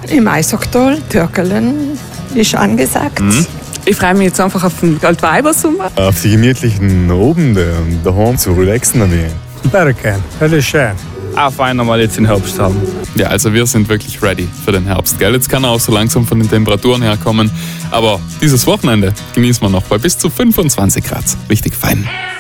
Im Eisachtal, Türkelen ist angesagt. Ich freue mich jetzt einfach auf den Altweibersommer. Auf die gemütlichen Abende und daheim zu relaxen damit. Bergen, das ist schön. Auch fein, mal jetzt den Herbst haben. Ja, also wir sind wirklich ready für den Herbst, gell? Jetzt kann er auch so langsam von den Temperaturen herkommen. Aber dieses Wochenende genießen wir noch bei bis zu 25 Grad. Richtig fein.